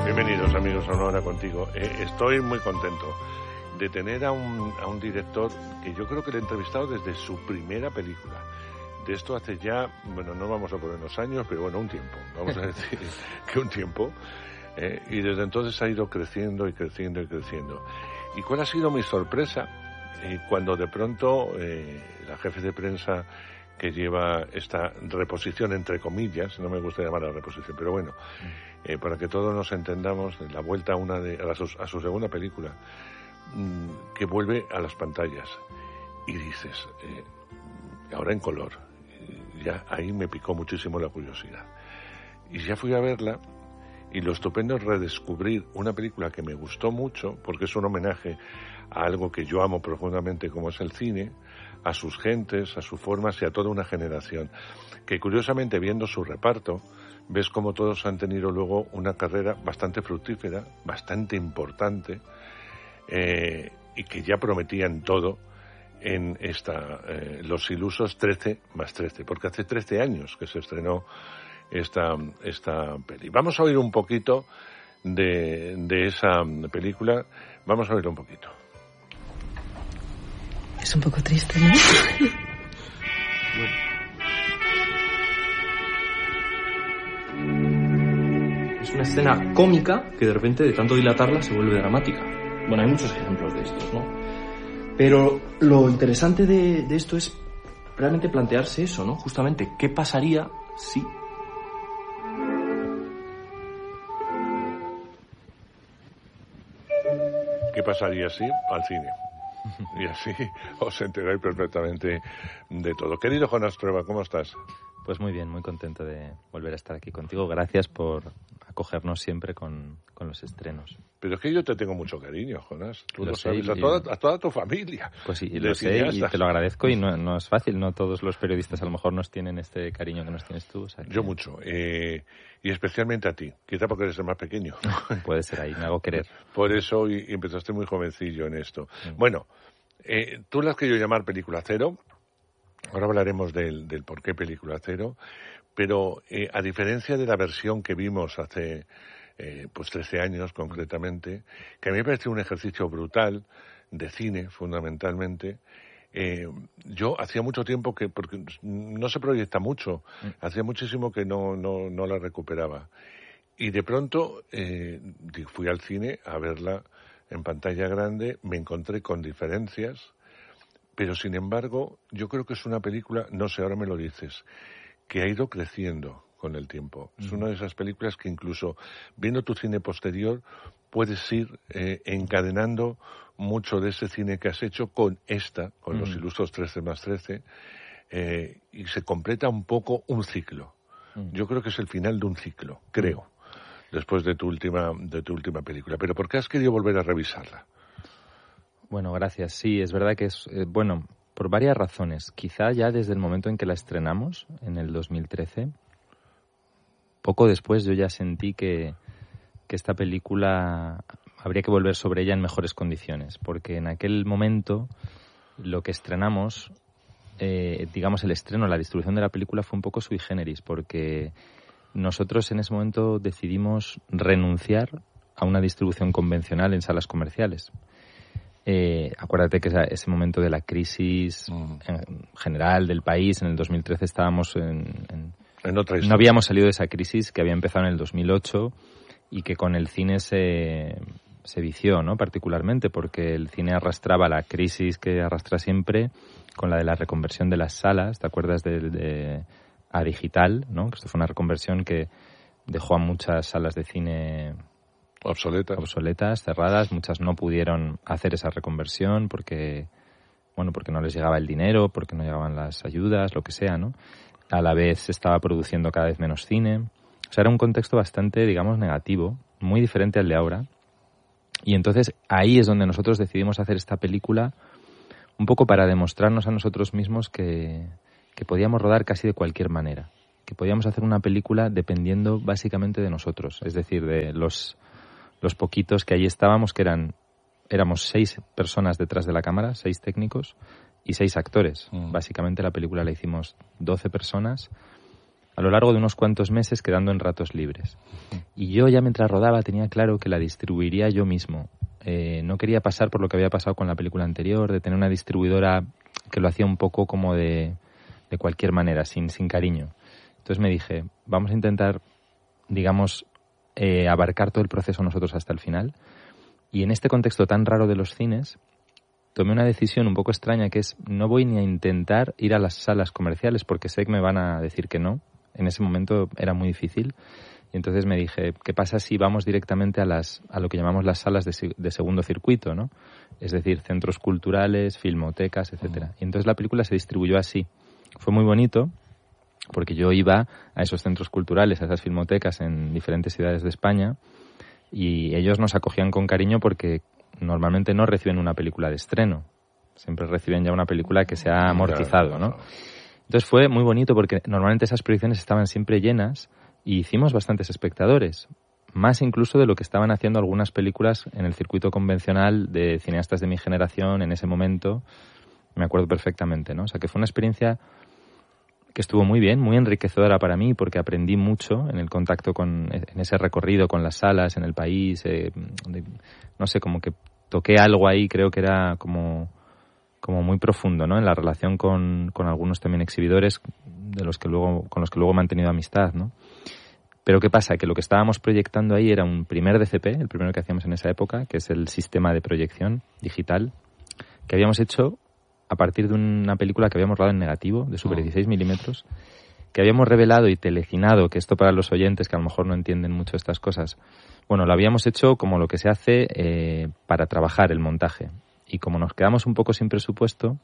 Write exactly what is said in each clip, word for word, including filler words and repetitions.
Bienvenidos amigos a Una Hora Contigo. Eh, estoy muy contento de tener a un, a un director que yo creo que le he entrevistado desde su primera película. De esto hace ya, bueno, no vamos a ponernos años, pero bueno, un tiempo. Vamos a decir que un tiempo. Eh, y desde entonces ha ido creciendo y creciendo y creciendo. ¿Y cuál ha sido mi sorpresa? Eh, cuando de pronto eh, la jefe de prensa que lleva esta reposición, entre comillas, no me gusta llamarla reposición, pero bueno, eh, para que todos nos entendamos, la vuelta a, una de, a, su, a su segunda película, mmm, que vuelve a las pantallas. Y dices, eh, ahora en color, ya ahí me picó muchísimo la curiosidad. Y ya fui a verla, y lo estupendo es redescubrir una película que me gustó mucho, porque es un homenaje a algo que yo amo profundamente como es el cine, a sus gentes, a sus formas y a toda una generación, que curiosamente viendo su reparto, ves como todos han tenido luego una carrera bastante fructífera, bastante importante, eh, y que ya prometían todo en esta eh, Los Ilusos trece más trece, porque hace trece años que se estrenó esta, esta peli. Vamos a oír un poquito de, de esa película, vamos a oír un poquito. Es un poco triste, ¿no? Es una escena cómica que de repente, de tanto dilatarla, se vuelve dramática. Bueno, hay muchos ejemplos de estos, ¿no? Pero lo interesante de, de esto es realmente plantearse eso, ¿no? Justamente, ¿qué pasaría si... ¿Qué pasaría si al cine? Y así os enteráis perfectamente de todo. Querido Jonás Trueba, ¿cómo estás? Pues muy bien, muy contento de volver a estar aquí contigo. Gracias por acogernos siempre con, con los estrenos. Pero es que yo te tengo mucho cariño, Jonás. Tú lo, lo sabes, sé, a, toda, a toda tu familia. Pues sí, lo sé y te lo agradezco y no, no es fácil. No todos los periodistas a lo mejor nos tienen este cariño que nos tienes tú. O sea que... Yo mucho. Eh, y especialmente a ti. Quizá porque eres el más pequeño. Puede ser ahí, me hago querer. Por eso y, y empezaste muy jovencillo en esto. Sí. Bueno, eh, tú la has querido llamar Película Cero. Ahora hablaremos del, del por qué Película Cero, pero eh, a diferencia de la versión que vimos hace eh, pues trece años concretamente, que a mí me pareció un ejercicio brutal de cine fundamentalmente, eh, yo hacía mucho tiempo que, porque no se proyecta mucho, hacía muchísimo que no, no, no la recuperaba. Y de pronto eh, fui al cine a verla en pantalla grande, me encontré con diferencias, pero sin embargo, yo creo que es una película, no sé, ahora me lo dices, que ha ido creciendo con el tiempo. Mm. Es una de esas películas que incluso viendo tu cine posterior puedes ir eh, encadenando mucho de ese cine que has hecho con esta, con mm. Los Ilusos trece más trece, eh, y se completa un poco un ciclo. Mm. Yo creo que es el final de un ciclo, creo, después de tu última, de tu última película. Pero ¿por qué has querido volver a revisarla? Bueno, gracias. Sí, es verdad que es, eh, bueno, por varias razones. Quizá ya desde el momento en que la estrenamos, en el dos mil trece, poco después yo ya sentí que, que esta película habría que volver sobre ella en mejores condiciones, porque en aquel momento lo que estrenamos, eh, digamos el estreno, la distribución de la película fue un poco sui generis, porque nosotros en ese momento decidimos renunciar a una distribución convencional en salas comerciales. Eh, acuérdate que ese momento de la crisis mm. en general del país, en el dos mil trece estábamos en... en, en otra historia. No habíamos salido de esa crisis que había empezado en el dos mil ocho y que con el cine se, se vició, ¿no? Particularmente porque el cine arrastraba la crisis que arrastra siempre con la de la reconversión de las salas, ¿te acuerdas? De, de, a digital, ¿no? Que esto fue una reconversión que dejó a muchas salas de cine... Obsoletas. Obsoletas, cerradas. Muchas no pudieron hacer esa reconversión porque, bueno, porque no les llegaba el dinero, porque no llegaban las ayudas, lo que sea, ¿no? A la vez se estaba produciendo cada vez menos cine. O sea, era un contexto bastante, digamos, negativo, muy diferente al de ahora. Y entonces ahí es donde nosotros decidimos hacer esta película un poco para demostrarnos a nosotros mismos que, que podíamos rodar casi de cualquier manera. Que podíamos hacer una película dependiendo básicamente de nosotros. Es decir, de los... los poquitos que ahí estábamos, que eran éramos seis personas detrás de la cámara, seis técnicos y seis actores. Mm. Básicamente la película la hicimos doce personas a lo largo de unos cuantos meses, quedando en ratos libres. Y yo ya mientras rodaba tenía claro que la distribuiría yo mismo. Eh, no quería pasar por lo que había pasado con la película anterior, de tener una distribuidora que lo hacía un poco como de, de cualquier manera, sin, sin cariño. Entonces me dije, vamos a intentar, digamos, eh, abarcar todo el proceso nosotros hasta el final. Y en este contexto tan raro de los cines, tomé una decisión un poco extraña, que es no voy ni a intentar ir a las salas comerciales porque sé que me van a decir que no. En ese momento era muy difícil. Y entonces me dije, ¿qué pasa si vamos directamente a las a lo que llamamos las salas de, de segundo circuito, ¿no? Es decir, centros culturales, filmotecas, etcétera. Y entonces la película se distribuyó así. Fue muy bonito porque yo iba a esos centros culturales, a esas filmotecas en diferentes ciudades de España, y ellos nos acogían con cariño porque normalmente no reciben una película de estreno, siempre reciben ya una película que se ha amortizado, ¿no? Entonces fue muy bonito porque normalmente esas proyecciones estaban siempre llenas y hicimos bastantes espectadores, más incluso de lo que estaban haciendo algunas películas en el circuito convencional de cineastas de mi generación en ese momento, me acuerdo perfectamente, ¿no? O sea que fue una experiencia que estuvo muy bien, muy enriquecedora para mí, porque aprendí mucho en el contacto con, en ese recorrido con las salas, en el país, eh, de, no sé, como que toqué algo ahí, creo que era como, como muy profundo, ¿no? En la relación con, con algunos también exhibidores de los que luego, con los que luego he mantenido amistad, ¿no? Pero ¿qué pasa? Que lo que estábamos proyectando ahí era un primer D C P, el primero que hacíamos en esa época, que es el sistema de proyección digital, que habíamos hecho a partir de una película que habíamos rodado en negativo, de Super dieciséis milímetros, que habíamos revelado y telecinado, que esto para los oyentes que a lo mejor no entienden mucho estas cosas, bueno, lo habíamos hecho como lo que se hace eh, para trabajar el montaje. Y como nos quedamos un poco sin presupuesto,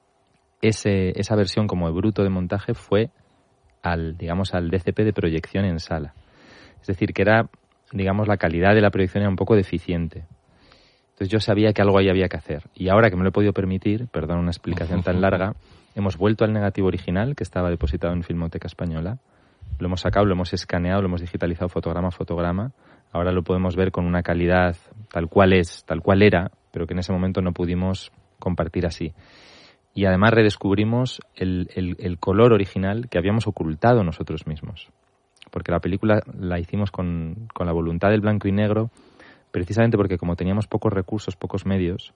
ese, esa versión como de bruto de montaje fue al, digamos, al D C P de proyección en sala. Es decir, que era, digamos, la calidad de la proyección era un poco deficiente. Entonces yo sabía que algo ahí había que hacer. Y ahora que me lo he podido permitir, perdón una explicación tan larga, hemos vuelto al negativo original que estaba depositado en Filmoteca Española. Lo hemos sacado, lo hemos escaneado, lo hemos digitalizado fotograma a fotograma. Ahora lo podemos ver con una calidad tal cual es, tal cual era, pero que en ese momento no pudimos compartir así. Y además redescubrimos el, el, el color original que habíamos ocultado nosotros mismos. Porque la película la hicimos con, con la voluntad del blanco y negro, precisamente porque como teníamos pocos recursos, pocos medios,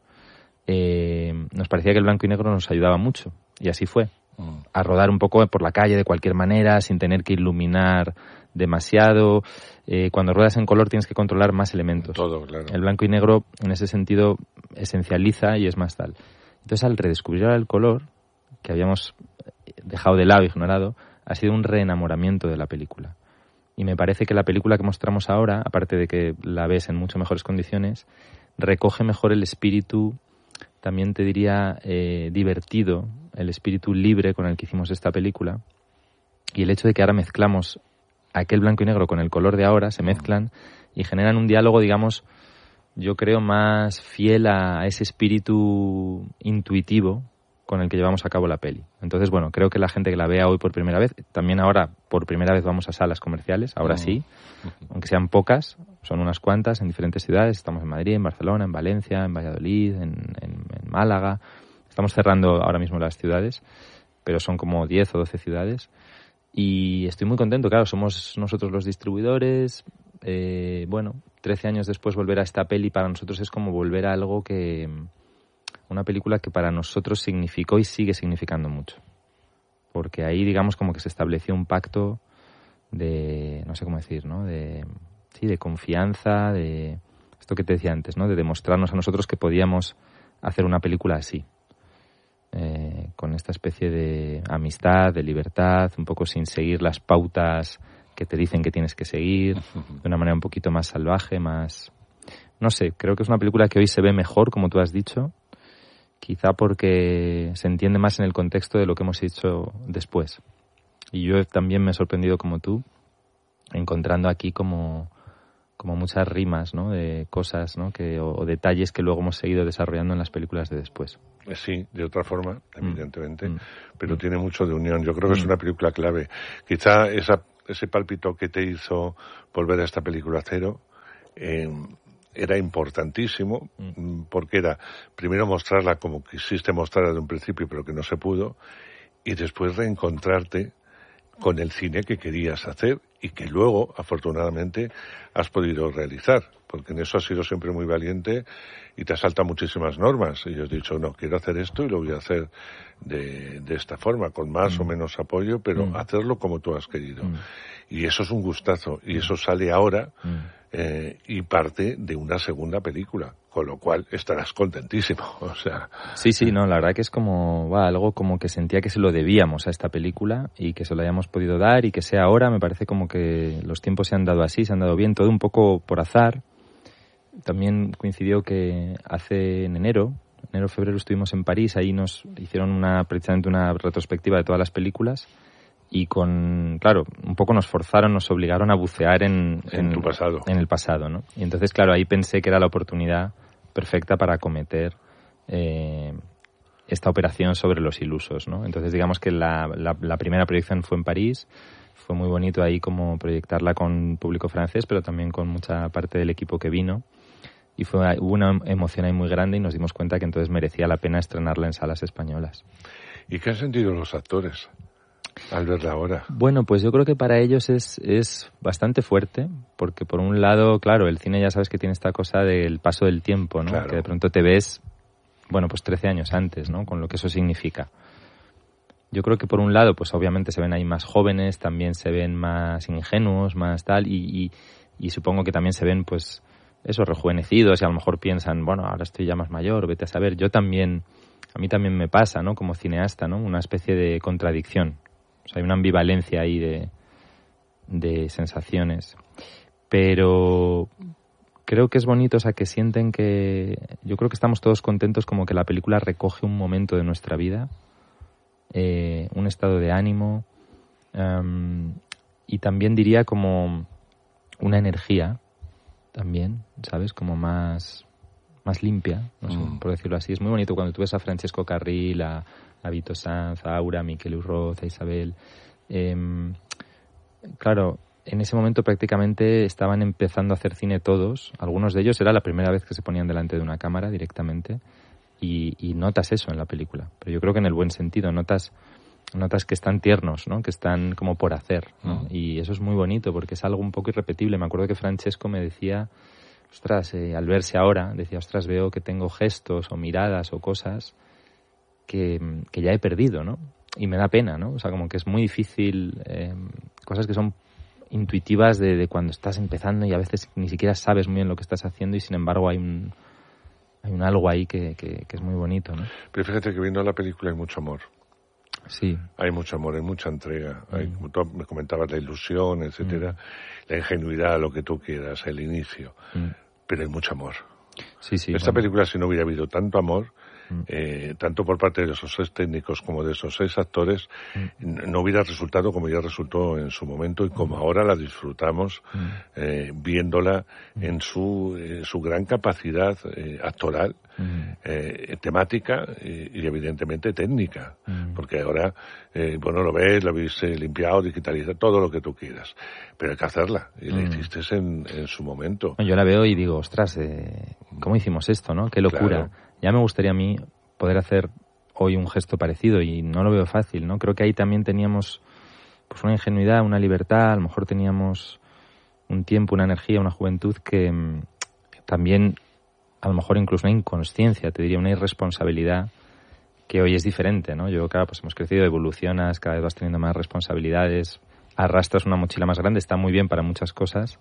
eh, nos parecía que el blanco y negro nos ayudaba mucho. Y así fue. A rodar un poco por la calle de cualquier manera, sin tener que iluminar demasiado. Eh, cuando ruedas en color tienes que controlar más elementos. Todo, claro. El blanco y negro, en ese sentido, esencializa y es más tal. Entonces, al redescubrir ahora el color, que habíamos dejado de lado, ignorado, ha sido un reenamoramiento de la película. Y me parece que la película que mostramos ahora, aparte de que la ves en mucho mejores condiciones, recoge mejor el espíritu, también te diría eh, divertido, el espíritu libre con el que hicimos esta película. Y el hecho de que ahora mezclamos aquel blanco y negro con el color de ahora, se mezclan y generan un diálogo, digamos, yo creo más fiel a ese espíritu intuitivo con el que llevamos a cabo la peli. Entonces, bueno, creo que la gente que la vea hoy por primera vez, también ahora por primera vez vamos a salas comerciales, ahora sí, aunque sean pocas, son unas cuantas en diferentes ciudades, estamos en Madrid, en Barcelona, en Valencia, en Valladolid, en, en, en Málaga, estamos cerrando ahora mismo las ciudades, pero son como diez o doce ciudades, y estoy muy contento, claro, somos nosotros los distribuidores, eh, bueno, trece años después volver a esta peli para nosotros es como volver a algo que... una película que para nosotros significó y sigue significando mucho. Porque ahí, digamos, como que se estableció un pacto de, no sé cómo decir, ¿no? De, sí, de confianza, de esto que te decía antes, ¿no? De demostrarnos a nosotros que podíamos hacer una película así. Eh, con esta especie de amistad, de libertad, un poco sin seguir las pautas que te dicen que tienes que seguir, de una manera un poquito más salvaje, más... No sé, creo que es una película que hoy se ve mejor, como tú has dicho, quizá porque se entiende más en el contexto de lo que hemos hecho después. Y yo también me he sorprendido como tú, encontrando aquí como, como muchas rimas, ¿no? De cosas, ¿no? que, o, o detalles que luego hemos seguido desarrollando en las películas de después. Sí, de otra forma, evidentemente, mm. pero mm. tiene mucho de unión. Yo creo que mm. es una película clave. Quizá esa, ese pálpito que te hizo volver a esta película cero... Eh, era importantísimo, mm. porque era, primero, mostrarla como quisiste mostrarla de un principio, pero que no se pudo, y después reencontrarte con el cine que querías hacer y que luego, afortunadamente, has podido realizar, porque en eso has sido siempre muy valiente y te has saltado muchísimas normas. Y yo he dicho, no, quiero hacer esto y lo voy a hacer de, de esta forma, con más mm. o menos apoyo, pero mm. hacerlo como tú has querido. Mm. Y eso es un gustazo, y eso sale ahora mm. eh, y parte de una segunda película, con lo cual estarás contentísimo, o sea... Sí, sí, no, la verdad que es como, va, algo como que sentía que se lo debíamos a esta película y que se lo hayamos podido dar y que sea ahora, me parece como que los tiempos se han dado así, se han dado bien, todo un poco por azar. También coincidió que hace en enero, enero, febrero estuvimos en París, ahí nos hicieron una precisamente una retrospectiva de todas las películas y con, claro, un poco nos forzaron, nos obligaron a bucear en, en, en tu pasado. En el pasado, ¿no? Y entonces, claro, ahí pensé que era la oportunidad perfecta para acometer eh, esta operación sobre los ilusos, ¿no? Entonces, digamos que la, la, la primera proyección fue en París, fue muy bonito ahí como proyectarla con público francés, pero también con mucha parte del equipo que vino. Y fue, hubo una emoción ahí muy grande y nos dimos cuenta que entonces merecía la pena estrenarla en salas españolas. ¿Y qué han sentido los actores al verla ahora? Bueno, pues yo creo que para ellos es, es bastante fuerte, porque por un lado, claro, el cine ya sabes que tiene esta cosa del paso del tiempo, ¿no? Claro. Que de pronto te ves, bueno, pues trece años antes, ¿no? Con lo que eso significa. Yo creo que por un lado, pues obviamente se ven ahí más jóvenes, también se ven más ingenuos, más tal, y, y, y supongo que también se ven, pues, eso, rejuvenecidos, y a lo mejor piensan, bueno, ahora estoy ya más mayor, vete a saber. Yo también, a mí también me pasa, ¿no? Como cineasta, ¿no? Una especie de contradicción. O sea, hay una ambivalencia ahí de, de sensaciones. Pero creo que es bonito, o sea, que sienten que... Yo creo que estamos todos contentos como que la película recoge un momento de nuestra vida, eh, un estado de ánimo, um, y también diría como una energía, también, ¿sabes? Como más, más limpia, no sé, mm. por decirlo así. Es muy bonito cuando tú ves a Francesco Carril, a, a Vito Sanz, a Aura, a Miquel Urroz, a Isabel. Eh, claro, en ese momento prácticamente estaban empezando a hacer cine todos. Algunos de ellos era la primera vez que se ponían delante de una cámara directamente y, y notas eso en la película. Pero yo creo que en el buen sentido, notas... notas que están tiernos, ¿no? Que están como por hacer, ¿no? Mm. Y eso es muy bonito porque es algo un poco irrepetible. Me acuerdo que Francesco me decía, ostras, eh, al verse ahora, decía, ostras, veo que tengo gestos o miradas o cosas que, que ya he perdido, ¿no? Y me da pena, ¿no? O sea, como que es muy difícil, eh, cosas que son intuitivas de, de cuando estás empezando y a veces ni siquiera sabes muy bien lo que estás haciendo y sin embargo hay un, hay un algo ahí que, que, que es muy bonito, ¿no? Pero fíjate que viendo la película hay mucho amor. Sí. Hay mucho amor, hay mucha entrega. Mm. Hay, tú me comentabas la ilusión, etcétera, mm. la ingenuidad, lo que tú quieras, el inicio. Mm. Pero hay mucho amor. Sí, sí. Esta bueno. película, si no hubiera habido tanto amor, mm. eh, tanto por parte de esos seis técnicos como de esos seis actores, mm. no hubiera resultado como ya resultó en su momento y como mm. ahora la disfrutamos mm. eh, viéndola mm. en su, eh, su gran capacidad eh, actoral, mm. eh, temática y, y evidentemente técnica, mm. porque ahora, eh, bueno, lo ves, lo habéis eh, limpiado, digitalizado, todo lo que tú quieras, pero hay que hacerla y mm. la hiciste en, en su momento. Yo la veo y digo, ostras, eh, ¿cómo hicimos esto, no? Qué locura. Claro. Ya me gustaría a mí poder hacer hoy un gesto parecido y no lo veo fácil, ¿no? Creo que ahí también teníamos pues una ingenuidad, una libertad, a lo mejor teníamos un tiempo, una energía, una juventud que mmm, también, a lo mejor incluso una inconsciencia, te diría, una irresponsabilidad que hoy es diferente, ¿no? Yo, claro, pues hemos crecido, evolucionas, cada vez vas teniendo más responsabilidades, arrastras una mochila más grande, está muy bien para muchas cosas,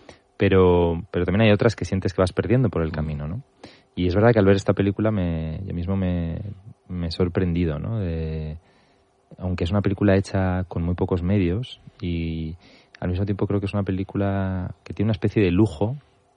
pero, pero también hay otras que sientes que vas perdiendo por el camino, ¿no? Y es verdad que al ver esta película me, yo mismo me, me he sorprendido, ¿no? De, aunque es una película hecha con muy pocos medios y al mismo tiempo creo que es una película que tiene una especie de lujo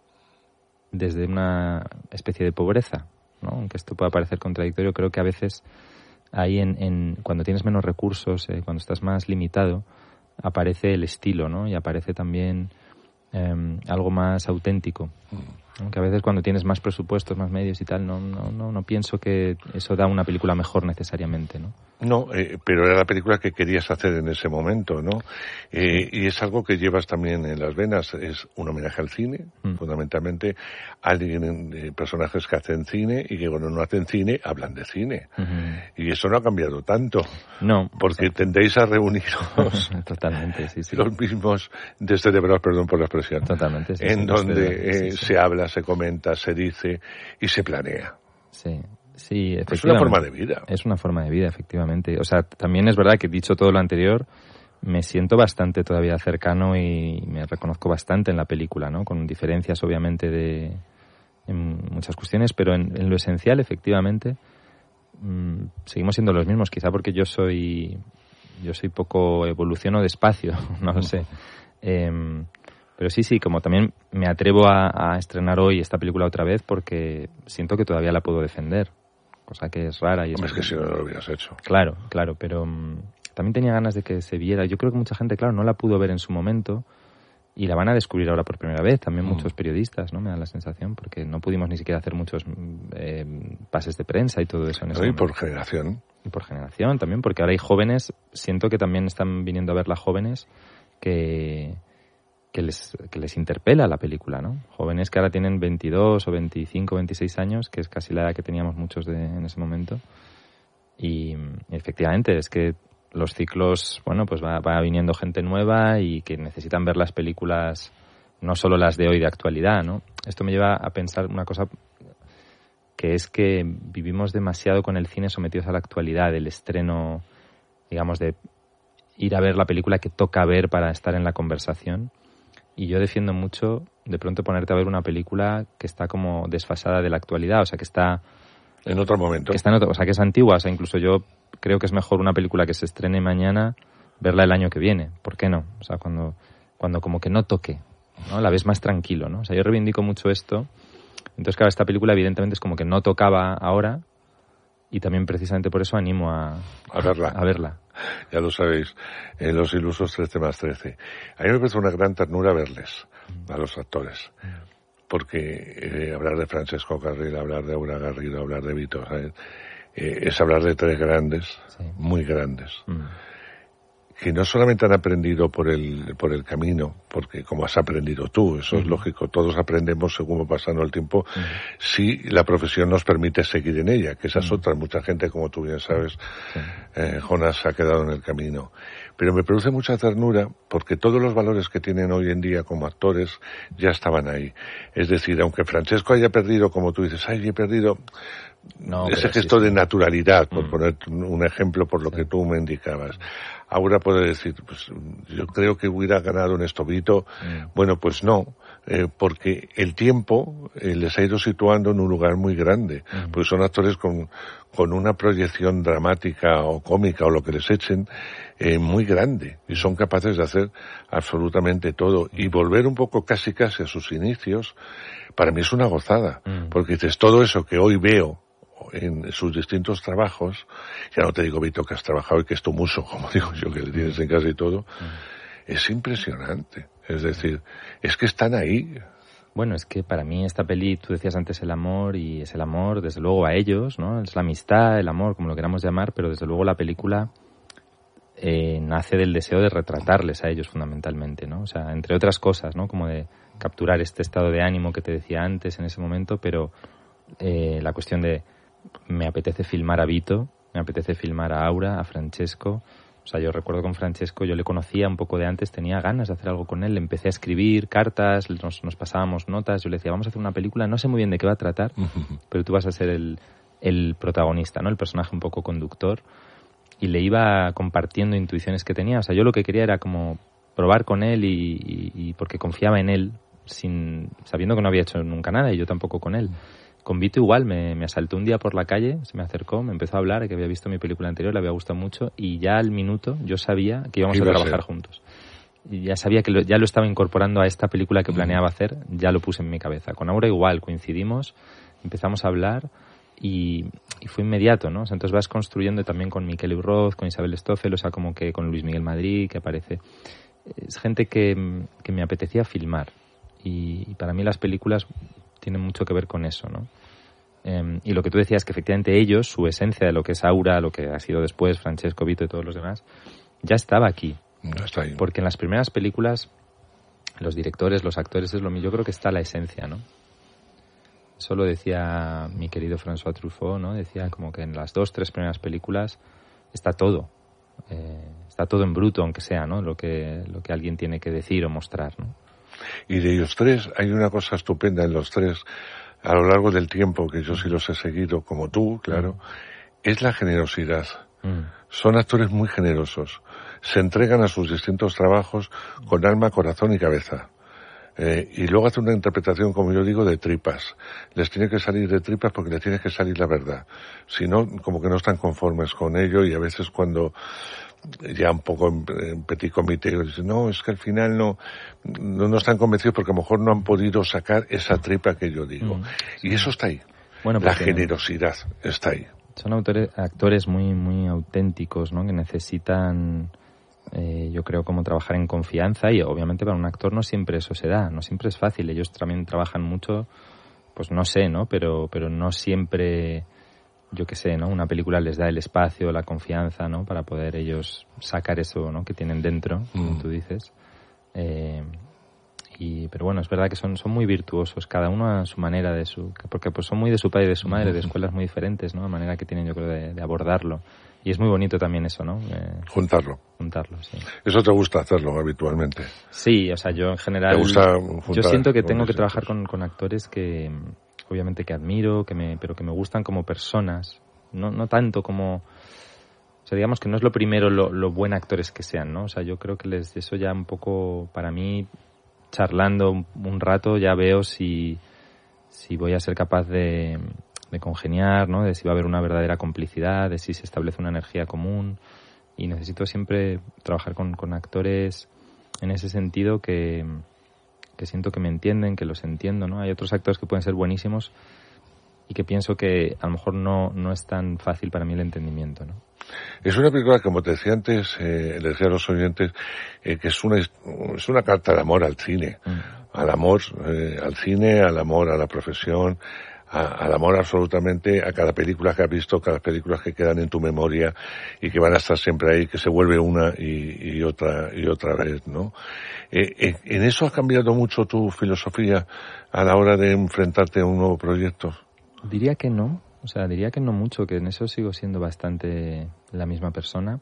desde una especie de pobreza, ¿no? Aunque esto pueda parecer contradictorio, creo que a veces ahí en, en cuando tienes menos recursos, eh, cuando estás más limitado, aparece el estilo, ¿no? Y aparece también eh, algo más auténtico. Aunque a veces cuando tienes más presupuestos, más medios y tal, no, no, no, no pienso que eso da una película mejor necesariamente, ¿no? No, eh, pero era la película que querías hacer en ese momento, ¿no? Eh, y es algo que llevas también en las venas, es un homenaje al cine, mm. fundamentalmente, alguien, eh, personajes que hacen cine y que cuando no hacen cine, hablan de cine. Uh-huh. Y eso no ha cambiado tanto. No. Porque o sea, tendéis a reuniros. Totalmente, sí, sí. Los mismos descerebrados, perdón por la expresión. Totalmente, sí. En sí, donde sí, eh, sí. se habla, se comenta, se dice y se planea. Sí. Sí, efectivamente. Es una forma de vida. Es una forma de vida, efectivamente. O sea, también es verdad que dicho todo lo anterior, me siento bastante todavía cercano y me reconozco bastante en la película, ¿no? Con diferencias, obviamente, de en muchas cuestiones, pero en, en lo esencial, efectivamente, mmm, seguimos siendo los mismos. Quizá porque yo soy yo soy poco evoluciono despacio, no lo sé. Eh, Pero sí, sí, como también me atrevo a, a estrenar hoy esta película otra vez porque siento que todavía la puedo defender, cosa que es rara. Y es, es que si no lo hubieras hecho. Claro, claro, pero um, también tenía ganas de que se viera. Yo creo que mucha gente, claro, no la pudo ver en su momento y la van a descubrir ahora por primera vez. También mm. muchos periodistas, ¿no? Me da la sensación, porque no pudimos ni siquiera hacer muchos eh, pases de prensa y todo eso en ese Y momento. por generación. Y por generación también, porque ahora hay jóvenes, siento que también están viniendo a verla jóvenes que... que les, que les interpela la película, ¿no? Jóvenes que ahora tienen veintidós o veinticinco, veintiséis años, que es casi la edad que teníamos muchos de, en ese momento. Y efectivamente es que los ciclos, bueno, pues va, va viniendo gente nueva y que necesitan ver las películas, no solo las de hoy de actualidad, ¿no? Esto me lleva a pensar una cosa que es que vivimos demasiado con el cine sometidos a la actualidad, el estreno, digamos, de ir a ver la película que toca ver para estar en la conversación. Y yo defiendo mucho de pronto ponerte a ver una película que está como desfasada de la actualidad, o sea, que está... En otro momento. Que está en otro, o sea, que es antigua, o sea, incluso yo creo que es mejor una película que se estrene mañana, verla el año que viene. ¿Por qué no? O sea, cuando, cuando como que no toque, ¿no? La ves más tranquilo, ¿no? O sea, yo reivindico mucho esto. Entonces, claro, esta película evidentemente es como que no tocaba ahora y también precisamente por eso animo a, a verla. A verla. Ya lo sabéis, en Los Ilusos trece más trece. A mí me parece una gran ternura verles, a los actores. Porque eh, hablar de Francesco Carril, hablar de Aura Garrido, hablar de Vito, ¿sabes? Eh, es hablar de tres grandes, sí. muy grandes. Mm. Que no solamente han aprendido por el por el camino, porque como has aprendido tú, eso uh-huh. es lógico, todos aprendemos según va pasando el tiempo, uh-huh. si la profesión nos permite seguir en ella, que esas uh-huh. otras, mucha gente, como tú bien sabes, uh-huh. eh, Jonas ha quedado en el camino. Pero me produce mucha ternura porque todos los valores que tienen hoy en día como actores ya estaban ahí. Es decir, aunque Francesco haya perdido, como tú dices, ay, he perdido... No, ese gesto sí, sí. de naturalidad, por mm. poner un ejemplo por lo sí. que tú me indicabas. Ahora puede decir, pues yo creo que hubiera ganado en Estovito. Mm. Bueno, pues no, eh, porque el tiempo eh, les ha ido situando en un lugar muy grande. Mm. Pues son actores con, con una proyección dramática o cómica o lo que les echen eh, muy grande y son capaces de hacer absolutamente todo. Y volver un poco casi casi a sus inicios, para mí es una gozada. Mm. Porque dices, todo eso que hoy veo en sus distintos trabajos, ya no te digo, Vito, que has trabajado y que es tu muso, como digo yo, que le tienes en casa y todo, mm. es impresionante. Es decir, es que están ahí. Bueno, es que para mí esta peli, tú decías antes el amor, y es el amor, desde luego, a ellos, ¿no? Es la amistad, el amor, como lo queramos llamar, pero desde luego la película eh, nace del deseo de retratarles a ellos fundamentalmente, ¿no? O sea, entre otras cosas, ¿no? Como de capturar este estado de ánimo que te decía antes en ese momento, pero eh, la cuestión de me apetece filmar a Vito, me apetece filmar a Aura, a Francesco. O sea, yo recuerdo con Francesco, yo le conocía un poco de antes, tenía ganas de hacer algo con él, le empecé a escribir cartas, nos, nos pasábamos notas, yo le decía, vamos a hacer una película, no sé muy bien de qué va a tratar, uh-huh. pero tú vas a ser el, el protagonista, ¿no? El personaje un poco conductor. Y le iba compartiendo intuiciones que tenía. O sea, yo lo que quería era como probar con él y, y, y porque confiaba en él, sin sabiendo que no había hecho nunca nada y yo tampoco con él. Con Vito igual, me, me asaltó un día por la calle, se me acercó, me empezó a hablar, que había visto mi película anterior, le había gustado mucho, y ya al minuto yo sabía que íbamos a trabajar juntos. Y ya sabía que lo, ya lo estaba incorporando a esta película que planeaba hacer, ya lo puse en mi cabeza. Con Aura igual, coincidimos, empezamos a hablar y, y fue inmediato, ¿no? O sea, entonces vas construyendo también con Miquel Urroz, con Isabel Stoffel, o sea, como que con Luis Miguel Madrid, que aparece. Es gente que, que me apetecía filmar, y, y para mí las películas tienen mucho que ver con eso, ¿no? Eh, y lo que tú decías, que efectivamente ellos, su esencia de lo que es Aura, lo que ha sido después Francesco, Vito y todos los demás, ya estaba aquí. Ya está ahí. Porque en las primeras películas, los directores, los actores, es lo mismo. Yo creo que está la esencia, ¿no? Eso lo decía mi querido François Truffaut, ¿no? Decía como que en las dos, tres primeras películas está todo. Eh, está todo en bruto, aunque sea, ¿no? Lo que, lo que alguien tiene que decir o mostrar, ¿no? Y de ellos tres, hay una cosa estupenda en los tres, a lo largo del tiempo, que yo sí los he seguido, como tú, claro, mm. es la generosidad. Mm. Son actores muy generosos. Se entregan a sus distintos trabajos con alma, corazón y cabeza. Eh, y luego hacen una interpretación, como yo digo, de tripas. Les tiene que salir de tripas porque les tiene que salir la verdad. Si no, como que no están conformes con ello, y a veces cuando ya un poco en, en petit comité dicen, no, es que al final no, no, no están convencidos porque a lo mejor no han podido sacar esa tripa que yo digo. Mm, sí. Y eso está ahí. Bueno, la generosidad está ahí. Son autores, actores muy, muy auténticos, ¿no? Que necesitan, eh, yo creo, como trabajar en confianza, y obviamente para un actor no siempre eso se da, no siempre es fácil. Ellos también trabajan mucho, pues no sé, ¿no? Pero, pero no siempre, yo qué sé, ¿no? Una película les da el espacio, la confianza, ¿no? Para poder ellos sacar eso, ¿no? Que tienen dentro, como mm. tú dices. Eh, y, pero bueno, es verdad que son, son muy virtuosos, cada uno a su manera, de su, porque pues son muy de su padre y de su madre, de escuelas muy diferentes, ¿no? La manera que tienen, yo creo, de, de abordarlo. Y es muy bonito también eso, ¿no? Eh, juntarlo. Juntarlo, sí. ¿Eso te gusta hacerlo habitualmente? Sí, o sea, yo en general... ¿Te gusta juntar? Yo siento que tengo que trabajar con, con actores que, obviamente, que admiro, que me, pero que me gustan como personas, no, no tanto como... O sea, digamos que no es lo primero lo, lo buen actores que sean, ¿no? O sea, yo creo que les, eso ya un poco, para mí, charlando un, un rato, ya veo si, si voy a ser capaz de, de congeniar, ¿no? De si va a haber una verdadera complicidad, de si se establece una energía común. Y necesito siempre trabajar con, con actores en ese sentido que, que siento que me entienden, que los entiendo, ¿no? Hay otros actores que pueden ser buenísimos y que pienso que a lo mejor no, no es tan fácil para mí el entendimiento, ¿no? Es una película, como te decía antes, eh, le decía a los oyentes, eh, que es una, es una carta de amor al cine. Mm. Al amor eh, al cine, al amor a la profesión, a, al amor absolutamente a cada película que has visto, cada película que quedan en tu memoria y que van a estar siempre ahí, que se vuelve una y, y otra y otra vez, ¿no? Eh, eh, ¿En eso ha cambiado mucho tu filosofía a la hora de enfrentarte a un nuevo proyecto? Diría que no. O sea, diría que no mucho, que en eso sigo siendo bastante la misma persona.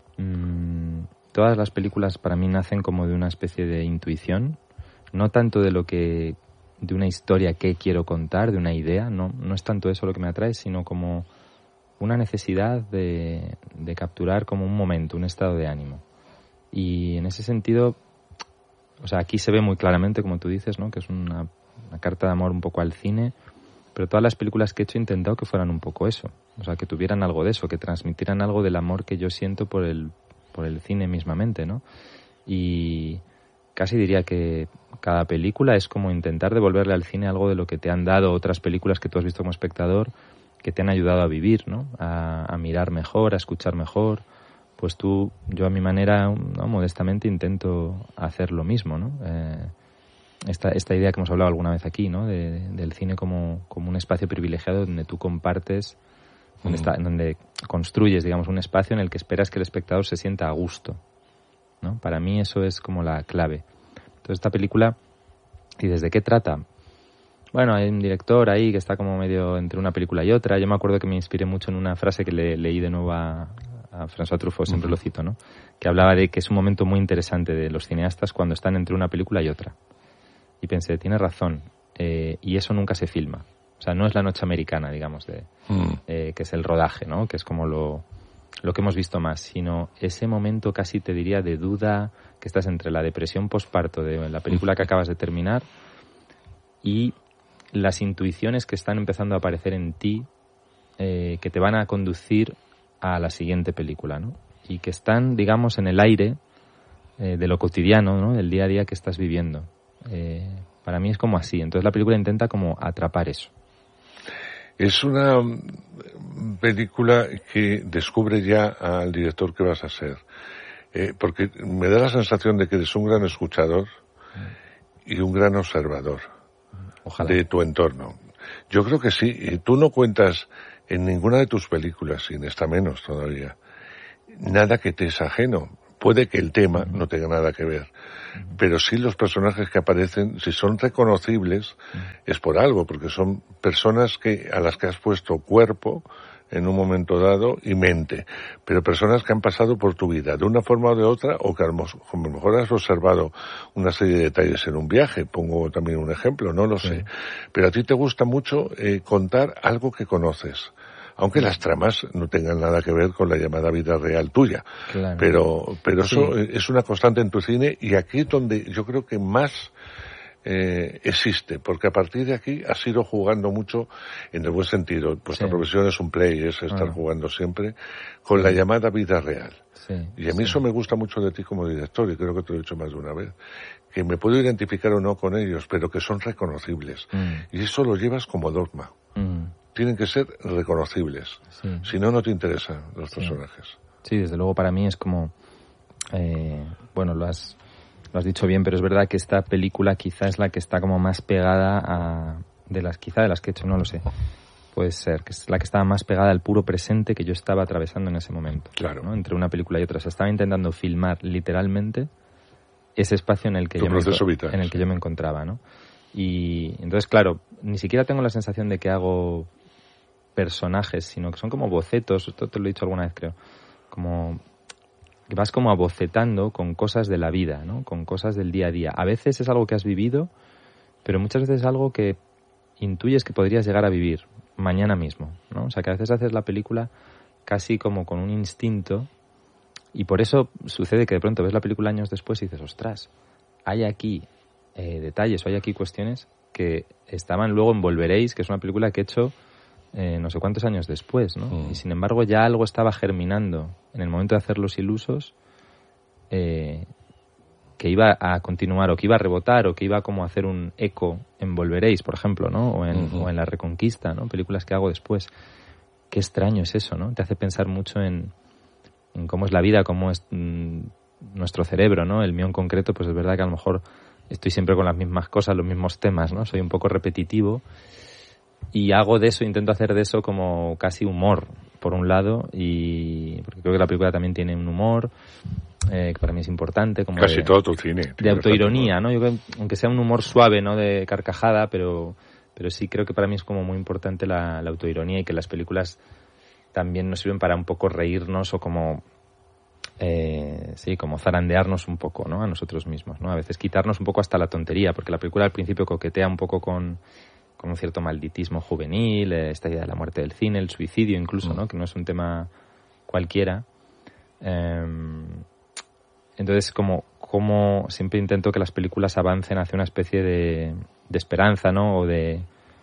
Mm, todas las películas para mí nacen como de una especie de intuición, no tanto de lo que, de una historia que quiero contar, de una idea, no, no es tanto eso lo que me atrae, sino como una necesidad de, de capturar como un momento, un estado de ánimo. Y en ese sentido, o sea, aquí se ve muy claramente, como tú dices, ¿no? Que es una, una carta de amor un poco al cine. Pero todas las películas que he hecho he intentado que fueran un poco eso. O sea, que tuvieran algo de eso, que transmitieran algo del amor que yo siento por el, por el cine mismamente, ¿no? Y casi diría que cada película es como intentar devolverle al cine algo de lo que te han dado otras películas que tú has visto como espectador, que te han ayudado a vivir, ¿no? A, a mirar mejor, a escuchar mejor. Pues tú, yo a mi manera, ¿no? Modestamente intento hacer lo mismo, ¿no? Eh, Esta, esta idea que hemos hablado alguna vez aquí, ¿no? De, de, del cine como, como un espacio privilegiado donde tú compartes, donde, está, donde construyes, digamos, un espacio en el que esperas que el espectador se sienta a gusto, ¿no? Para mí eso es como la clave. Entonces esta película, ¿y desde qué trata? Bueno, hay un director ahí que está como medio entre una película y otra. Yo me acuerdo que me inspiré mucho en una frase que le, leí de nuevo a, a François Truffaut, siempre uh-huh. lo cito, ¿no? Que hablaba de que es un momento muy interesante de los cineastas cuando están entre una película y otra. Y pensé, tiene razón, eh, y eso nunca se filma. O sea, no es la noche americana, digamos, de, mm. eh, que es el rodaje, ¿no? Que es como lo, lo que hemos visto más, sino ese momento casi te diría de duda, que estás entre la depresión postparto de la película que acabas de terminar y las intuiciones que están empezando a aparecer en ti, eh, que te van a conducir a la siguiente película, ¿no? Y que están, digamos, en el aire eh, de lo cotidiano, ¿no? Del día a día que estás viviendo. Eh, para mí es como así. Entonces la película intenta como atrapar eso. Es una película que descubre ya al director que vas a ser, eh, porque me da la sensación de que eres un gran escuchador y un gran observador. Ojalá. De tu entorno. Yo creo que sí. Y tú no cuentas en ninguna de tus películas, y en esta menos todavía, nada que te es ajeno. Puede que el tema uh-huh. no tenga nada que ver, uh-huh. pero sí los personajes que aparecen, si son reconocibles, uh-huh. es por algo, porque son personas que a las que has puesto cuerpo en un momento dado y mente, pero personas que han pasado por tu vida de una forma o de otra, o que a lo mejor has observado una serie de detalles en un viaje. Pongo también un ejemplo, no lo sí. sé, pero a ti te gusta mucho eh, contar algo que conoces, aunque las tramas no tengan nada que ver con la llamada vida real tuya. Claro. Pero, pero eso sí. es una constante en tu cine, y aquí es donde yo creo que más eh, existe, porque a partir de aquí has ido jugando mucho en el buen sentido. Vuestra sí. profesión es un play, es estar ah. jugando siempre con sí. la llamada vida real. Sí. Y a mí sí. eso me gusta mucho de ti como director, y creo que te lo he dicho más de una vez, que me puedo identificar o no con ellos, pero que son reconocibles. Mm. Y eso lo llevas como dogma. Mm. Tienen que ser reconocibles. Sí. Si no, no te interesan los sí. personajes. Sí, desde luego para mí es como... Eh, bueno, lo has, lo has dicho bien, pero es verdad que esta película quizá es la que está como más pegada a... De las, quizá de las que he hecho, no lo sé. Puede ser, que es la que estaba más pegada al puro presente que yo estaba atravesando en ese momento. Claro. ¿no? Entre una película y otra. O sea, estaba intentando filmar literalmente ese espacio en el que, yo me, vital, en el que sí. yo me encontraba, ¿no? Y entonces, claro, ni siquiera tengo la sensación de que hago personajes, sino que son como bocetos. Esto te lo he dicho alguna vez, creo. Como que vas como abocetando con cosas de la vida, ¿no? Con cosas del día a día. A veces es algo que has vivido, pero muchas veces es algo que intuyes que podrías llegar a vivir mañana mismo, ¿no? O sea, que a veces haces la película casi como con un instinto, y por eso sucede que de pronto ves la película años después y dices, ostras, hay aquí eh, detalles o hay aquí cuestiones que estaban luego en Volveréis, que es una película que he hecho Eh, no sé cuántos años después, ¿no? Mm. Y sin embargo ya algo estaba germinando en el momento de hacer Los Ilusos, eh, que iba a continuar o que iba a rebotar o que iba como a hacer un eco en Volveréis, por ejemplo, ¿no? O en, uh-huh. o en La Reconquista, ¿no? Películas que hago después. Qué extraño es eso, ¿no? Te hace pensar mucho en, en cómo es la vida, cómo es mmm, nuestro cerebro, ¿no? El mío en concreto, pues es verdad que a lo mejor estoy siempre con las mismas cosas, los mismos temas, ¿no? Soy un poco repetitivo. Y hago de eso, intento hacer de eso como casi humor, por un lado, y porque creo que la película también tiene un humor eh, que para mí es importante. Como casi de, todo tu cine. De autoironía, ¿no? Yo creo, aunque sea un humor suave, ¿no? De carcajada, pero, pero sí creo que para mí es como muy importante la, la autoironía, y que las películas también nos sirven para un poco reírnos o como... Eh, sí, como zarandearnos un poco, ¿no? A nosotros mismos, ¿no? A veces quitarnos un poco hasta la tontería, porque la película al principio coquetea un poco con... con un cierto malditismo juvenil, esta idea de la muerte del cine, el suicidio incluso, ¿no? Que no es un tema cualquiera. Eh, entonces, como, como siempre intento que las películas avancen hacia una especie de, de esperanza, ¿no? O de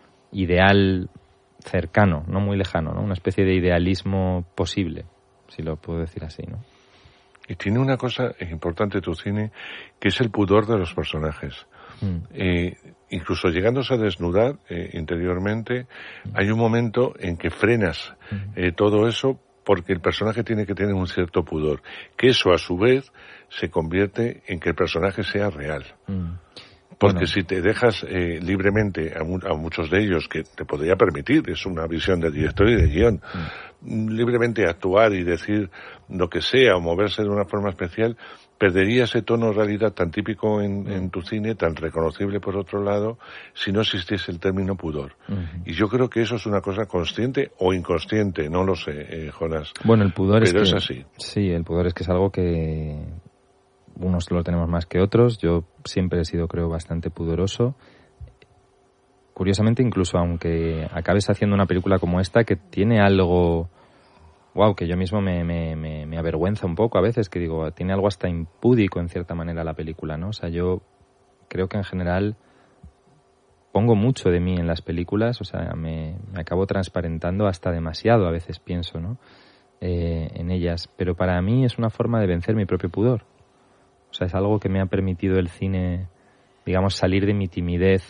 ideal cercano, no muy lejano, ¿no? Una especie de idealismo posible, si lo puedo decir así, ¿no? Y tiene una cosa importante tu cine, que es el pudor de los personajes. Mm. Eh, incluso llegándose a desnudar eh, interiormente, mm. hay un momento en que frenas eh, todo eso, porque el personaje tiene que tener un cierto pudor, que eso a su vez se convierte en que el personaje sea real. Mm. Porque bueno. si te dejas eh, libremente a, mu- a muchos de ellos, que te podría permitir, es una visión del director y de guión, mm. libremente actuar y decir lo que sea o moverse de una forma especial, perdería ese tono de realidad tan típico en, en tu cine, tan reconocible por otro lado, si no existiese el término pudor. Uh-huh. Y yo creo que eso es una cosa consciente o inconsciente, no lo sé, eh, Jonás. Bueno, el pudor Pero es, es que, así. Sí, el pudor es que es algo que unos lo tenemos más que otros. Yo siempre he sido, creo, bastante pudoroso. Curiosamente, incluso aunque acabes haciendo una película como esta, que tiene algo... Wow, que yo mismo me, me, me, me avergüenza un poco a veces, que digo, tiene algo hasta impúdico en cierta manera la película, ¿no? O sea, yo creo que en general pongo mucho de mí en las películas, o sea, me, me acabo transparentando hasta demasiado, a veces pienso, ¿no? Eh, en ellas, pero para mí es una forma de vencer mi propio pudor. O sea, es algo que me ha permitido el cine, digamos, salir de mi timidez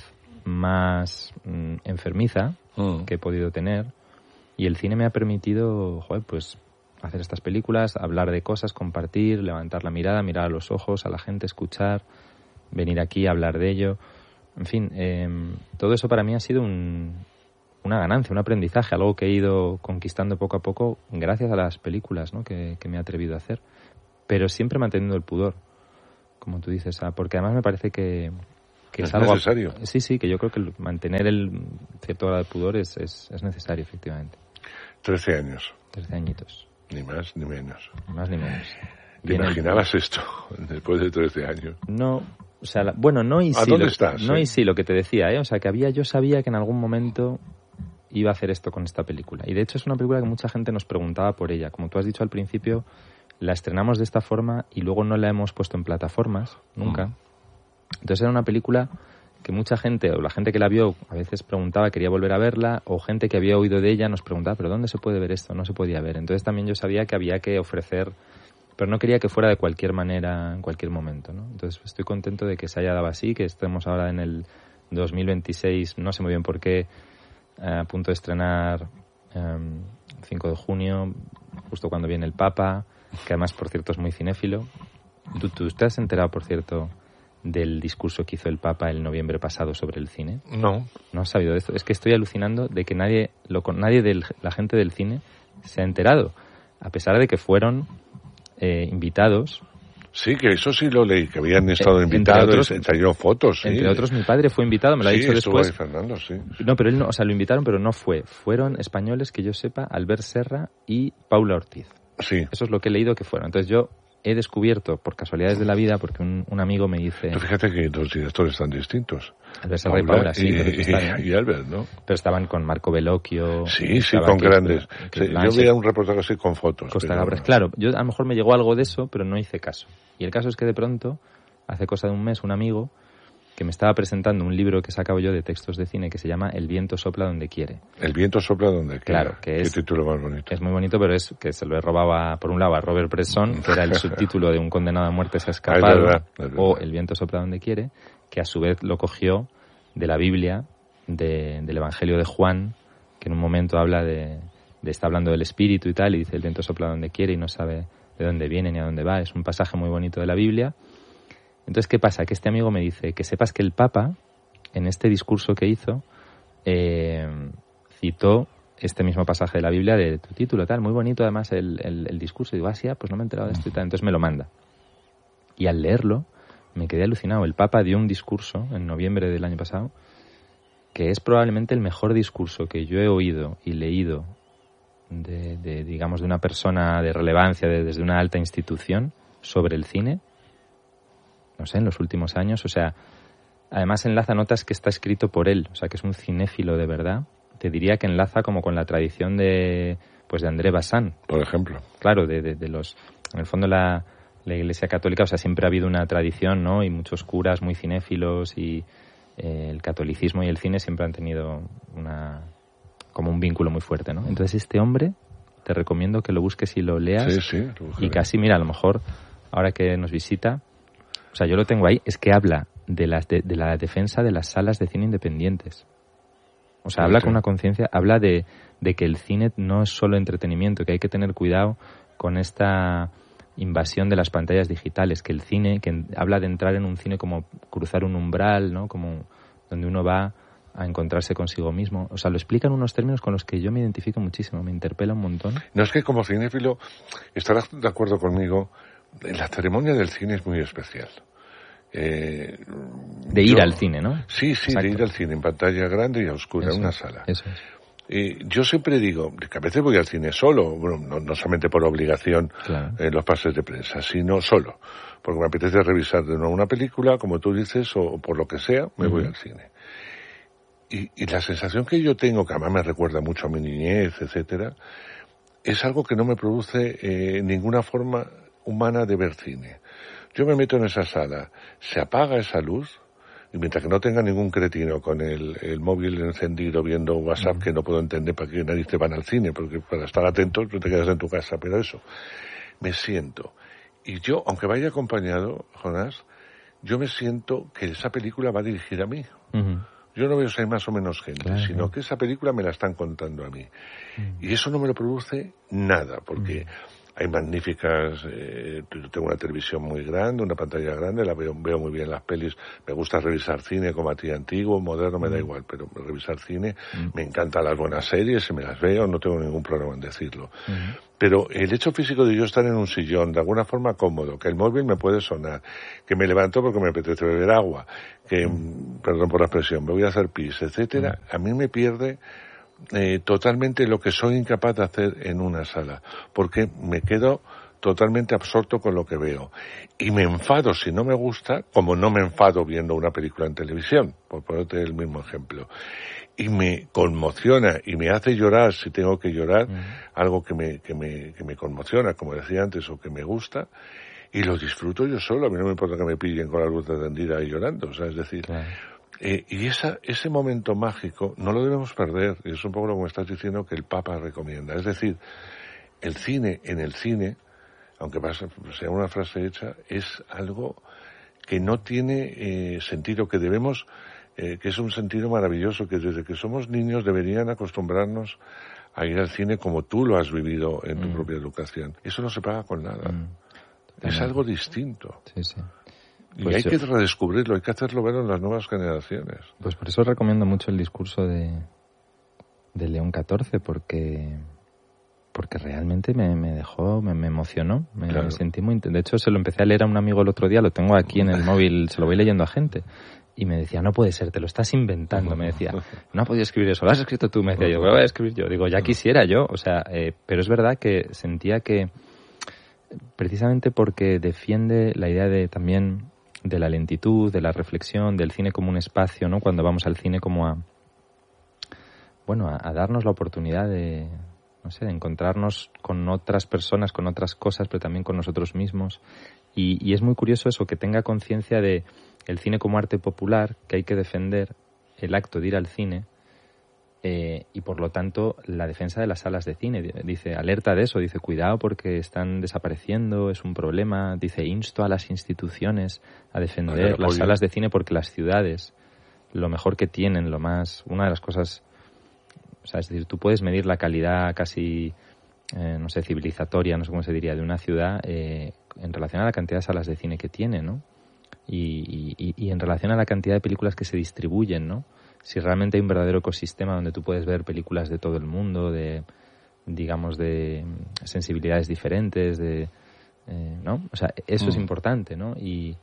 más mm, enfermiza mm. que he podido tener. Y el cine me ha permitido, joder, pues hacer estas películas, hablar de cosas, compartir, levantar la mirada, mirar a los ojos a la gente, escuchar, venir aquí a hablar de ello. En fin, eh, todo eso para mí ha sido un, una ganancia, un aprendizaje, algo que he ido conquistando poco a poco gracias a las películas, ¿no? que, que me he atrevido a hacer, pero siempre manteniendo el pudor, como tú dices, ¿sabes? Porque además me parece que, que es, es algo necesario. Sí, sí, que yo creo que mantener el cierto grado de pudor es, es, es necesario, efectivamente. Trece años. Trece añitos. Ni más ni menos. Ni más ni menos. ¿Te imaginabas el... esto después de trece años? No, o sea, la, bueno, no y sí. ¿A dónde lo, estás? No eh? y sí, lo que te decía, ¿eh? O sea, que había, yo sabía que en algún momento iba a hacer esto con esta película. Y de hecho es una película que mucha gente nos preguntaba por ella. Como tú has dicho al principio, la estrenamos de esta forma y luego no la hemos puesto en plataformas, nunca. Mm. Entonces era una película que mucha gente, o la gente que la vio, a veces preguntaba, quería volver a verla, o gente que había oído de ella nos preguntaba, ¿pero dónde se puede ver esto? No se podía ver. Entonces también yo sabía que había que ofrecer, pero no quería que fuera de cualquier manera, en cualquier momento, ¿no? Entonces estoy contento de que se haya dado así, que estemos ahora en el dos mil veintiséis, no sé muy bien por qué, a punto de estrenar um, cinco de junio, justo cuando viene el Papa, que además, por cierto, es muy cinéfilo. ¿Tú, tú te has enterado, por cierto, del discurso que hizo el Papa el noviembre pasado sobre el cine? No. ¿No has sabido de esto? Es que estoy alucinando de que nadie, lo, nadie de la gente del cine se ha enterado, a pesar de que fueron eh, invitados. Sí, que eso sí lo leí, que habían estado eh, invitados otros, y salieron fotos. Sí. Entre otros, mi padre fue invitado, me lo sí, ha dicho después. Sí, estuvo ahí Fernando, sí. No, pero él no, o sea, lo invitaron, pero no fue. Fueron españoles, que yo sepa, Albert Serra y Paula Ortiz. Sí. Eso es lo que he leído que fueron. Entonces yo he descubierto, por casualidades de la vida, porque un, un amigo me dice... Tú fíjate que los directores están distintos. Albert Serra y Paula, sí. Y, pero y, y Albert, ¿no? Pero estaban con Marco Bellocchio. Sí, sí, con aquí, grandes. Sí, yo veía un reportaje así con fotos. Costa pero... Gabras. Claro, yo a lo mejor me llegó algo de eso, pero no hice caso. Y el caso es que de pronto, hace cosa de un mes, un amigo que me estaba presentando un libro que sacaba yo de textos de cine que se llama El viento sopla donde quiere. El viento sopla donde quiere. Claro, que es... Qué título más bonito. Es muy bonito, pero es que se lo he robado a, por un lado a Robert Bresson, que era el subtítulo de Un condenado a muerte se ha escapado, ah, es verdad, es verdad. O El viento sopla donde quiere, que a su vez lo cogió de la Biblia, de, del Evangelio de Juan, que en un momento habla de, de... está hablando del Espíritu y tal, y dice el viento sopla donde quiere y no sabe de dónde viene ni a dónde va. Es un pasaje muy bonito de la Biblia. Entonces, ¿qué pasa? Que este amigo me dice que sepas que el Papa, en este discurso que hizo, eh, citó este mismo pasaje de la Biblia de tu título, tal, muy bonito además el, el, el discurso. Y digo, ah, sí, pues no me he enterado de esto y tal. Entonces me lo manda. Y al leerlo, me quedé alucinado. El Papa dio un discurso en noviembre del año pasado, que es probablemente el mejor discurso que yo he oído y leído de, de digamos, de una persona de relevancia, de, desde una alta institución, sobre el cine, no sé, en los últimos años. O sea, además enlaza notas que está escrito por él, o sea, que es un cinéfilo de verdad. Te diría que enlaza como con la tradición de, pues, de André Bazin, por ejemplo. Claro, de, de, de los, en el fondo la, la Iglesia Católica, o sea, siempre ha habido una tradición, ¿no? Y muchos curas muy cinéfilos y eh, el catolicismo y el cine siempre han tenido una, como un vínculo muy fuerte, ¿no? Entonces este hombre, te recomiendo que lo busques y lo leas. Sí, sí, lo y casi, mira, a lo mejor ahora que nos visita, o sea, yo lo tengo ahí, es que habla de, las de, de la defensa de las salas de cine independientes. O sea, habla con una conciencia, habla de, de que el cine no es solo entretenimiento, que hay que tener cuidado con esta invasión de las pantallas digitales, que el cine, que habla de entrar en un cine como cruzar un umbral, ¿no? Como donde uno va a encontrarse consigo mismo. O sea, lo explica en unos términos con los que yo me identifico muchísimo, me interpela un montón. No, es que como cinéfilo estarás de acuerdo conmigo, la ceremonia del cine es muy especial. Eh, de ir yo, al cine, ¿no? Sí, sí, Exacto. de ir al cine en pantalla grande y a oscura, en una sala. Eso es. Y yo siempre digo que a veces voy al cine solo, bueno, no, no solamente por obligación claro. en los pases de prensa, sino solo, porque me apetece revisar de nuevo una película, como tú dices, o por lo que sea, me uh-huh. voy al cine. Y, y la sensación que yo tengo, que además me recuerda mucho a mi niñez, etcétera, es algo que no me produce eh, ninguna forma humana de ver cine. Yo me meto en esa sala, se apaga esa luz, y mientras que no tenga ningún cretino con el, el móvil encendido viendo WhatsApp, uh-huh. que no puedo entender para qué nadie te van al cine, porque para estar atentos tú te quedas en tu casa, pero eso, me siento. Y yo, aunque vaya acompañado, Jonás, yo me siento que esa película va dirigida a mí. Uh-huh. Yo no veo si hay más o menos gente, claro. sino que esa película me la están contando a mí. Uh-huh. Y eso no me lo produce nada, porque... Uh-huh. hay magníficas, eh, tengo una televisión muy grande, una pantalla grande, la veo, veo muy bien las pelis, me gusta revisar cine como a ti, antiguo, moderno, me da igual, pero revisar cine, mm. me encantan las buenas series, y me las veo, no tengo ningún problema en decirlo. Mm. Pero el hecho físico de yo estar en un sillón, de alguna forma cómodo, que el móvil me puede sonar, que me levanto porque me apetece beber agua, que, mm. perdón por la expresión, me voy a hacer pis, etcétera, mm. a mí me pierde Eh, totalmente lo que soy incapaz de hacer en una sala, porque me quedo totalmente absorto con lo que veo y me enfado si no me gusta, como no me enfado viendo una película en televisión, por ponerte el mismo ejemplo, y me conmociona y me hace llorar si tengo que llorar, uh-huh. algo que me, que me, que me conmociona, como decía antes, o que me gusta, y lo disfruto yo solo. A mí no me importa que me pillen con la luz encendida y llorando, o sea, es decir, claro. Eh, y esa, ese momento mágico no lo debemos perder, y es un poco lo que me estás diciendo que el Papa recomienda. Es decir, el cine en el cine, aunque sea una frase hecha, es algo que no tiene eh, sentido, que debemos, eh, que es un sentido maravilloso, que desde que somos niños deberían acostumbrarnos a ir al cine como tú lo has vivido en tu mm. propia educación. Eso no se paga con nada. Mm. Es algo distinto. Sí, sí. Y pues hay yo, que redescubrirlo, hay que hacerlo ver en las nuevas generaciones. Pues por eso recomiendo mucho el discurso de, de León catorce, porque porque realmente me, me dejó, me, me emocionó, me claro. sentí muy... De hecho, se lo empecé a leer a un amigo el otro día, lo tengo aquí en el móvil, se lo voy leyendo a gente. Y me decía, no puede ser, te lo estás inventando. Me decía, no ha podido escribir eso, lo has escrito tú. Me decía, yo, ¿qué voy a escribir yo? Digo, ya quisiera yo. O sea, eh, pero es verdad que sentía que, precisamente porque defiende la idea de también... de la lentitud, de la reflexión, del cine como un espacio, ¿no? Cuando vamos al cine como a, bueno, a, a darnos la oportunidad de, no sé, de encontrarnos con otras personas, con otras cosas, pero también con nosotros mismos. Y, y es muy curioso eso, que tenga conciencia de el cine como arte popular, que hay que defender el acto de ir al cine, Eh, y por lo tanto la defensa de las salas de cine. Dice, alerta de eso, dice, cuidado porque están desapareciendo, es un problema. Dice, insto a las instituciones a defender las salas de cine porque las ciudades, lo mejor que tienen, lo más, una de las cosas, o sea, es decir, tú puedes medir la calidad casi, eh, no sé, civilizatoria, no sé cómo se diría, de una ciudad eh, en relación a la cantidad de salas de cine que tiene, ¿no? Y, y, y en relación a la cantidad de películas que se distribuyen, ¿no? Si realmente hay un verdadero ecosistema donde tú puedes ver películas de todo el mundo, de, digamos, de sensibilidades diferentes, de, eh, ¿no? O sea, eso mm. es importante, ¿no? Y,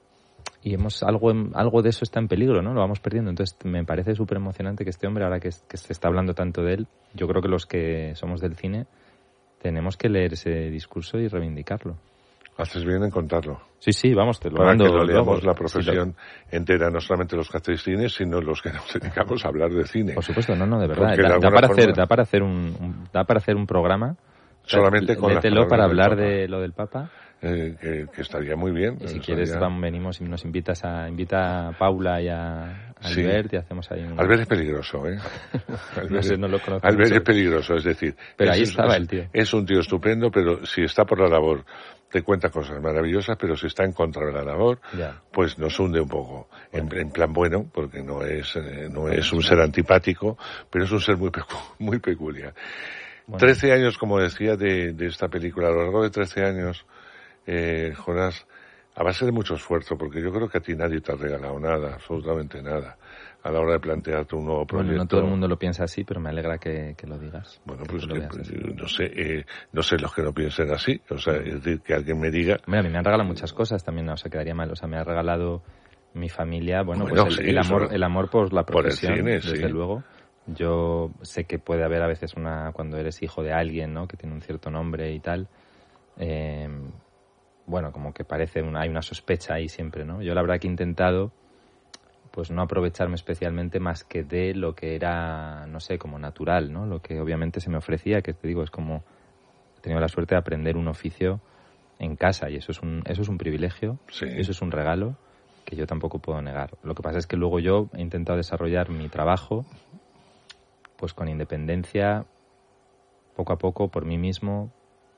y hemos algo algo de eso está en peligro, ¿no? Lo vamos perdiendo. Entonces, me parece súper emocionante que este hombre, ahora que, que se está hablando tanto de él, yo creo que los que somos del cine tenemos que leer ese discurso y reivindicarlo. Haces bien en contarlo. Sí, sí, vamos, te lo Para mando. Para que lo leamos luego, la profesión sí, lo... entera, no solamente los que hacéis cine, sino los que nos dedicamos a hablar de cine. Por supuesto, no, no, de verdad. Da, de da, para forma... hacer, da para hacer un, un da para hacer un programa. Solamente o sea, con lételo para hablar de lo del Papa. Eh, que, que estaría muy bien. Y si estaría... quieres, vamos, venimos y nos invitas a invita a Paula y a, a sí. Albert y hacemos ahí un... Albert es peligroso, ¿eh? Albert, no sé, no lo conozco Albert mucho. es peligroso, es decir... Pero es, ahí estaba es, el tío. Es un tío estupendo, pero si está por la labor, te cuenta cosas maravillosas, pero si está en contra de la labor, ya. Pues nos hunde un poco. Bueno. En, en plan bueno, porque no es eh, no es un ser antipático, pero es un ser muy, pecu- muy peculiar. Bueno. Trece años, como decía, de, de esta película. A lo largo de trece años... Eh, Jonás, a base de mucho esfuerzo, porque yo creo que a ti nadie te ha regalado nada, absolutamente nada, a la hora de plantearte un nuevo proyecto. Bueno, no todo el mundo lo piensa así, pero me alegra que, que lo digas. Bueno, pues que, que no sé, eh, no sé los que no piensen así, o sea, es decir, que alguien me diga... Mira, a mí me han regalado muchas cosas también, no se quedaría mal, o sea, me ha regalado mi familia, bueno, bueno pues el, sí, el amor eso, el amor por la profesión, por el cine, desde sí. luego. Yo sé que puede haber a veces una, cuando eres hijo de alguien, ¿no?, que tiene un cierto nombre y tal, eh... bueno, como que parece una, hay una sospecha ahí siempre, ¿no? Yo la verdad que he intentado, pues no aprovecharme especialmente más que de lo que era, no sé, como natural, ¿no? Lo que obviamente se me ofrecía, que te digo, es como, he tenido la suerte de aprender un oficio en casa y eso es un, eso es un privilegio, sí. Eso es un regalo que yo tampoco puedo negar. Lo que pasa es que luego yo he intentado desarrollar mi trabajo, pues con independencia, poco a poco, por mí mismo,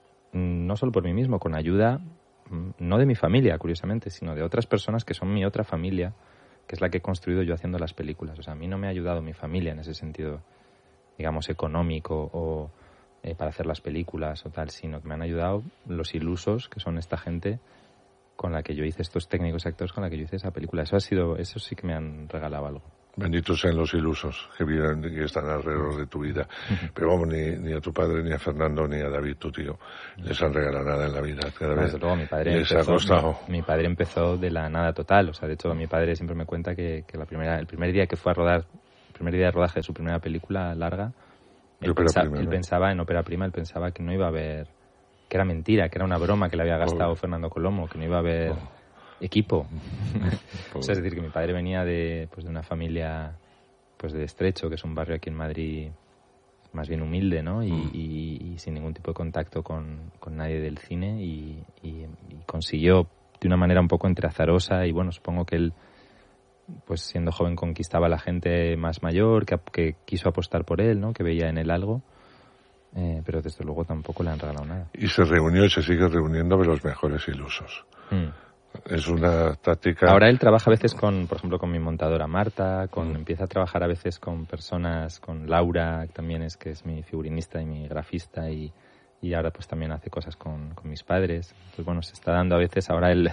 no solo por mí mismo, con ayuda... no de mi familia, curiosamente, sino de otras personas que son mi otra familia, que es la que he construido yo haciendo las películas. O sea, a mí no me ha ayudado mi familia en ese sentido, digamos, económico o, eh, para hacer las películas o tal, sino que me han ayudado los ilusos, que son esta gente con la que yo hice, estos técnicos y actores con la que yo hice esa película. Eso ha sido, eso sí que me han regalado algo. Benditos sean los ilusos que viven y están alrededor de tu vida. Pero vamos, ni, ni a tu padre, ni a Fernando, ni a David, tu tío, les han regalado nada en la vida. Cada vez Desde luego, mi padre les empezó, ha costado. Mi, mi padre empezó de la nada total. O sea, de hecho, mi padre siempre me cuenta que, que la primera, el primer día que fue a rodar, el primer día de rodaje de su primera película larga, él, pensa, él pensaba en Ópera Prima, él pensaba que no iba a haber, que era mentira, que era una broma que le había gastado oh. Fernando Colomo, que no iba a haber oh. equipo. Oh. O sea, es decir, que mi padre venía de, pues, de una familia pues de Estrecho, que es un barrio aquí en Madrid más bien humilde, ¿no? Y, mm. y, y sin ningún tipo de contacto con, con nadie del cine y, y, y consiguió de una manera un poco entre azarosa y bueno, supongo que él pues siendo joven conquistaba a la gente más mayor que, que quiso apostar por él, ¿no? Que veía en él algo, eh, pero desde luego tampoco le han regalado nada. Y se reunió y se sigue reuniendo de los mejores ilusos. Mm. Es una táctica. Ahora él trabaja a veces con, por ejemplo, con mi montadora Marta, con, mm. empieza a trabajar a veces con personas, con Laura, que también es que es mi figurinista y mi grafista, y, y ahora pues también hace cosas con, con mis padres. Entonces bueno, se está dando a veces ahora el,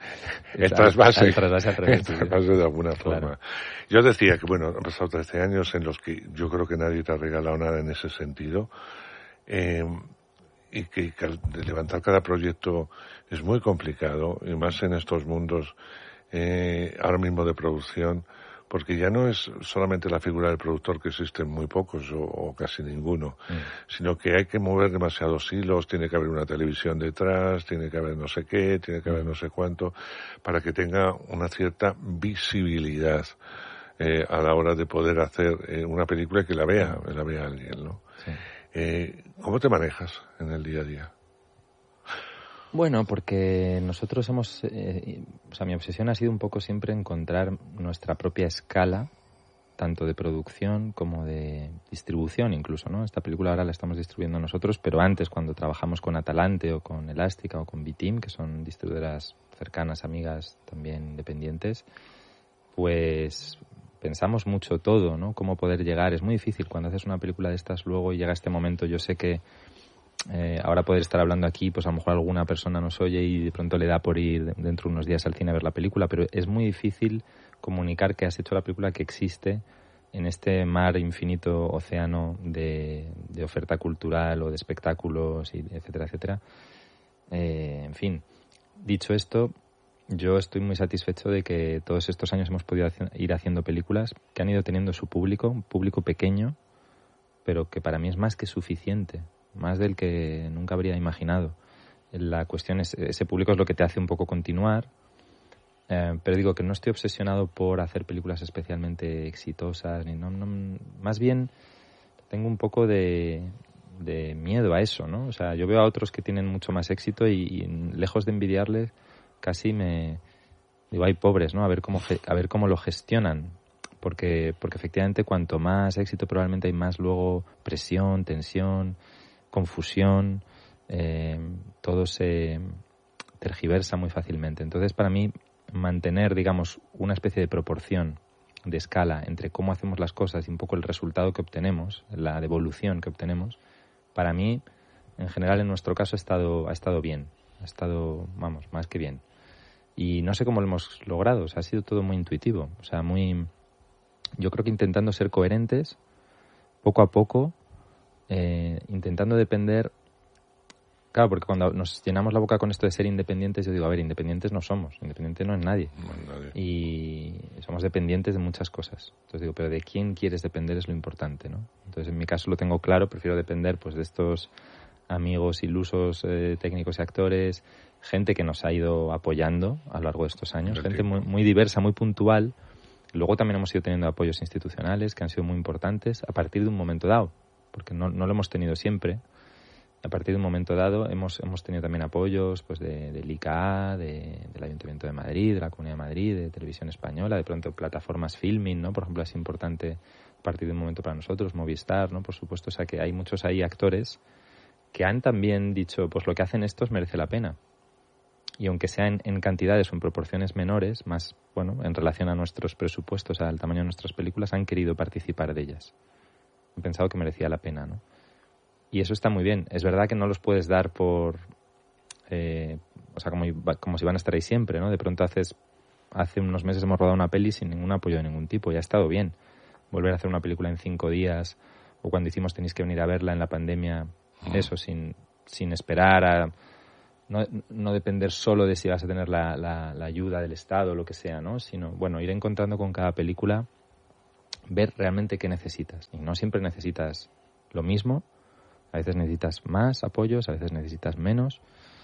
el trasvase, el trasvase al revés. El trasvase de alguna forma. Claro. Yo decía que bueno, han pasado trece años en los que yo creo que nadie te ha regalado nada en ese sentido. Eh, y que, que de levantar cada proyecto es muy complicado, y más en estos mundos eh, ahora mismo de producción, porque ya no es solamente la figura del productor, que existen muy pocos o, o casi ninguno, mm. sino que hay que mover demasiados hilos, tiene que haber una televisión detrás, tiene que haber no sé qué, tiene que haber no sé cuánto, para que tenga una cierta visibilidad eh, a la hora de poder hacer eh, una película y que la vea, la vea alguien, ¿no? Sí. Eh, ¿Cómo te manejas en el día a día? Bueno, porque nosotros hemos... Eh, o sea, mi obsesión ha sido un poco siempre encontrar nuestra propia escala, tanto de producción como de distribución incluso, ¿no? Esta película ahora la estamos distribuyendo nosotros, pero antes, cuando trabajamos con Atalante o con Elástica o con B-Team, que son distribuidoras cercanas, amigas, también independientes, pues... pensamos mucho todo, ¿no? Cómo poder llegar. Es muy difícil cuando haces una película de estas luego y llega este momento. Yo sé que eh, ahora poder estar hablando aquí, pues a lo mejor alguna persona nos oye y de pronto le da por ir dentro de unos días al cine a ver la película, pero es muy difícil comunicar que has hecho la película, que existe en este mar infinito, océano de, de oferta cultural o de espectáculos, y etcétera, etcétera. Eh, en fin, dicho esto, yo estoy muy satisfecho de que todos estos años hemos podido hacer, ir haciendo películas que han ido teniendo su público, un público pequeño, pero que para mí es más que suficiente, más del que nunca habría imaginado. La cuestión es, ese público es lo que te hace un poco continuar, eh, pero digo que no estoy obsesionado por hacer películas especialmente exitosas, ni no, no, más bien tengo un poco de, de miedo a eso, ¿no? O sea, yo veo a otros que tienen mucho más éxito y, y lejos de envidiarles, casi me digo, hay pobres, ¿no? A ver cómo a ver cómo lo gestionan, porque porque efectivamente cuanto más éxito probablemente hay más luego presión, tensión, confusión, eh, todo se tergiversa muy fácilmente. Entonces, para mí, mantener, digamos, una especie de proporción de escala entre cómo hacemos las cosas y un poco el resultado que obtenemos, la devolución que obtenemos, para mí, en general, en nuestro caso, ha estado ha estado bien, ha estado, vamos, más que bien. Y no sé cómo lo hemos logrado, o sea, ha sido todo muy intuitivo, o sea, muy... Yo creo que intentando ser coherentes, poco a poco, eh, intentando depender... Claro, porque cuando nos llenamos la boca con esto de ser independientes, yo digo, a ver, independientes no somos, independiente no es nadie. No es nadie. Y somos dependientes de muchas cosas. Entonces digo, pero de quién quieres depender es lo importante, ¿no? Entonces, en mi caso lo tengo claro, prefiero depender pues de estos amigos ilusos, eh, técnicos y actores, gente que nos ha ido apoyando a lo largo de estos años, el gente muy, muy diversa, muy puntual. Luego también hemos ido teniendo apoyos institucionales que han sido muy importantes a partir de un momento dado, porque no, no lo hemos tenido siempre. A partir de un momento dado hemos hemos tenido también apoyos pues de, del I C A A, de, del Ayuntamiento de Madrid, de la Comunidad de Madrid, de Televisión Española, de pronto plataformas Filmin, ¿no? Por ejemplo, es importante a partir de un momento para nosotros, Movistar, ¿no? Por supuesto, o sea que hay muchos ahí actores que han también dicho, pues lo que hacen estos merece la pena. Y aunque sea en, en cantidades o en proporciones menores, más, bueno, en relación a nuestros presupuestos, al tamaño de nuestras películas, han querido participar de ellas. He pensado que merecía la pena, ¿no? y eso está muy bien. Es verdad que no los puedes dar por... Eh, o sea, como, como si van a estar ahí siempre, ¿no? De pronto haces... Hace unos meses hemos rodado una peli sin ningún apoyo de ningún tipo y ha estado bien. Volver a hacer una película en cinco días, o cuando hicimos tenéis que venir a verla en la pandemia, uh-huh. eso, sin, sin esperar a... No, no depender solo de si vas a tener la, la, la ayuda del Estado o lo que sea, ¿no? Sino, bueno, ir encontrando con cada película, ver realmente qué necesitas. Y no siempre necesitas lo mismo, a veces necesitas más apoyos, a veces necesitas menos.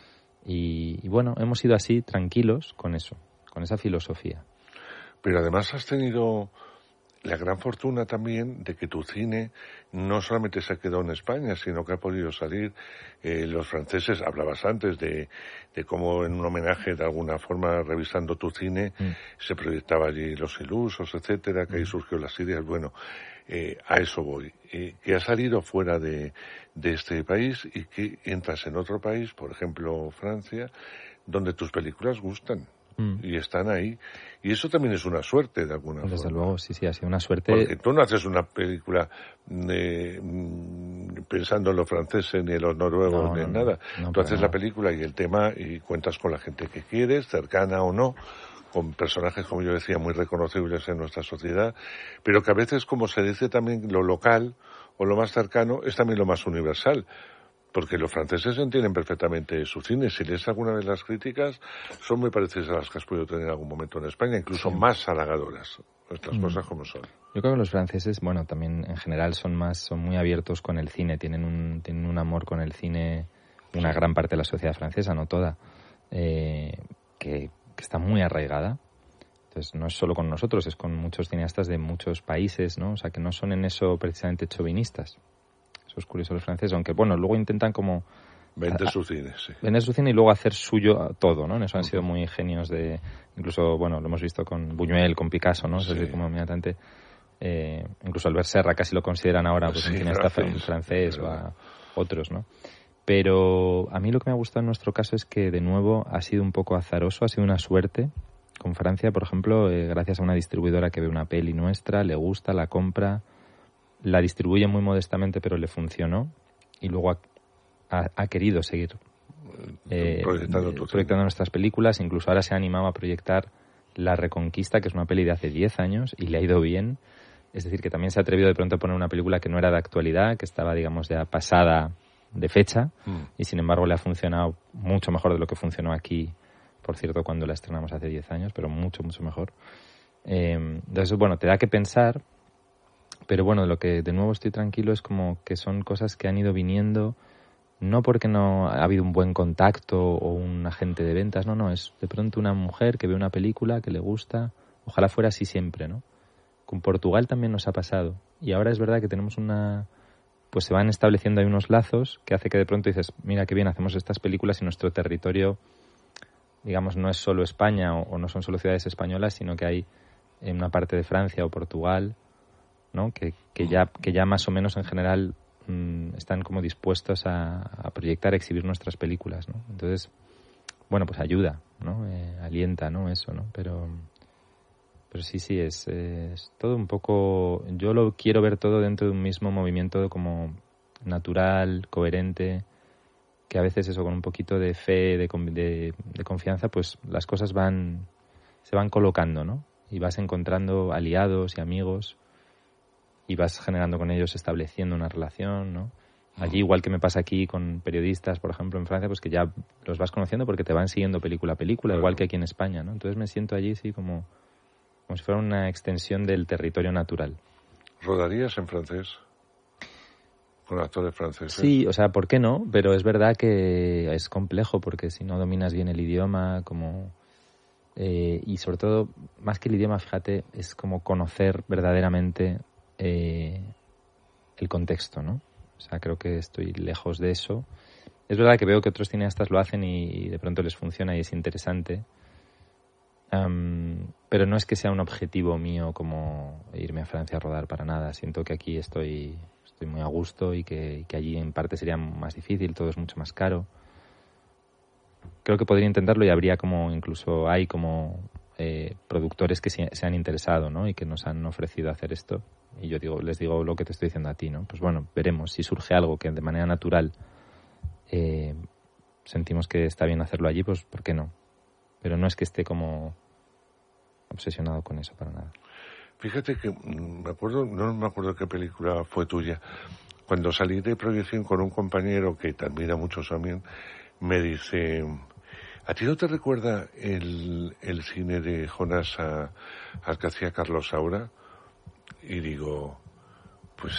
Y, y bueno, hemos ido así, tranquilos, con eso, con esa filosofía. Pero además has tenido la gran fortuna también de que tu cine no solamente se quedó en España, sino que ha podido salir. Eh, los franceses, hablabas antes de, de cómo en un homenaje, de alguna forma, revisando tu cine, mm. se proyectaba allí Los Ilusos, etcétera, que mm. ahí surgió las ideas. Bueno, eh, a eso voy. Eh, que ha salido fuera de, de este país y que entras en otro país, por ejemplo, Francia, donde tus películas gustan. Mm. Y están ahí. Y eso también es una suerte, de alguna Desde forma. Desde luego, sí, sí, ha sido una suerte. Porque tú no haces una película eh, pensando en los franceses, ni en los noruegos, no, ni no, en nada. No, tú haces nada. la película y el tema y cuentas con la gente que quieres, cercana o no, con personajes, como yo decía, muy reconocibles en nuestra sociedad, pero que a veces, como se dice también, lo local o lo más cercano es también lo más universal. Porque los franceses entienden perfectamente su cine. Si lees alguna de las críticas, son muy parecidas a las que has podido tener en algún momento en España, incluso sí. más halagadoras. Estas mm. cosas como son. Yo creo que los franceses, bueno, también en general son más, son muy abiertos con el cine, tienen un, tienen un amor con el cine, una sí. gran parte de la sociedad francesa, no toda, eh, que, que está muy arraigada. Entonces no es solo con nosotros, es con muchos cineastas de muchos países, ¿no? O sea, que no son en eso precisamente chauvinistas. Es curioso los franceses, aunque bueno, luego intentan como vender su cine, sí. Vender su cine y luego hacer suyo todo, ¿no? En eso han sido muy genios de, incluso, bueno, lo hemos visto con Buñuel, con Picasso, ¿no? Sí. Es decir, como inmediatamente, eh, incluso Albert Serra casi lo consideran ahora pues, sí, un cineasta francés, francés o a otros, ¿no? Pero a mí lo que me ha gustado en nuestro caso es que, de nuevo, ha sido un poco azaroso, ha sido una suerte. Con Francia, por ejemplo, eh, gracias a una distribuidora que ve una peli nuestra, le gusta, la compra, la distribuye muy modestamente, pero le funcionó y luego ha, ha, ha querido seguir eh, proyectando, proyectando nuestras películas. Incluso ahora se ha animado a proyectar La Reconquista, que es una peli de hace diez años y le ha ido bien. Es decir, que también se ha atrevido de pronto a poner una película que no era de actualidad, que estaba, digamos, ya pasada de fecha mm. y sin embargo le ha funcionado mucho mejor de lo que funcionó aquí, por cierto, cuando la estrenamos hace diez años, pero mucho, mucho mejor. Eh, entonces, bueno, te da que pensar. Pero bueno, de lo que de nuevo estoy tranquilo es como que son cosas que han ido viniendo, no porque no ha habido un buen contacto o un agente de ventas, no, no, es de pronto una mujer que ve una película que le gusta, ojalá fuera así siempre, ¿no? Con Portugal también nos ha pasado y ahora es verdad que tenemos una, pues se van estableciendo ahí unos lazos que hace que de pronto dices, mira qué bien, hacemos estas películas y nuestro territorio, digamos, no es solo España o, o no son solo ciudades españolas, sino que hay en una parte de Francia o Portugal, ¿no? Que, que ya que ya más o menos en general mmm, están como dispuestos a, a proyectar, a exhibir nuestras películas, ¿no? Entonces, bueno, pues ayuda, ¿no? Eh, alienta, ¿no? Eso, ¿no? Pero pero sí, sí, es, es todo un poco... Yo lo quiero ver todo dentro de un mismo movimiento como natural, coherente, que a veces eso, con un poquito de fe, de, de, de confianza, pues las cosas van se van colocando, ¿no? Y vas encontrando aliados y amigos y vas generando con ellos, estableciendo una relación, ¿no? Allí, igual que me pasa aquí con periodistas, por ejemplo, en Francia, pues que ya los vas conociendo porque te van siguiendo película a película, claro. Igual que aquí en España, ¿no? Entonces me siento allí, sí, como, como si fuera una extensión del territorio natural. ¿Rodarías en francés? ¿Con actores franceses? Sí, o sea, ¿por qué no? Pero es verdad que es complejo porque si no dominas bien el idioma, como... Eh, y sobre todo, más que el idioma, fíjate, es como conocer verdaderamente... Eh, el contexto, ¿no? O sea, creo que estoy lejos de eso. Es verdad que veo que otros cineastas lo hacen y, y de pronto les funciona y es interesante. Um, pero no es que sea un objetivo mío como irme a Francia a rodar para nada. Siento que aquí estoy, estoy muy a gusto y que, que allí en parte sería más difícil, todo es mucho más caro. Creo que podría intentarlo y habría como, incluso hay como... Eh, productores que se, se han interesado, ¿no? Y que nos han ofrecido hacer esto. Y yo digo, les digo lo que te estoy diciendo a ti, ¿no? Pues bueno, veremos. Si surge algo que de manera natural eh, sentimos que está bien hacerlo allí, pues ¿por qué no? Pero no es que esté como obsesionado con eso para nada. Fíjate que me acuerdo, no me acuerdo qué película fue tuya. Cuando salí de proyección con un compañero que te admira mucho también, me dice, ¿a ti no te recuerda el, el cine de Jonás a, al que hacía Carlos Saura? Y digo,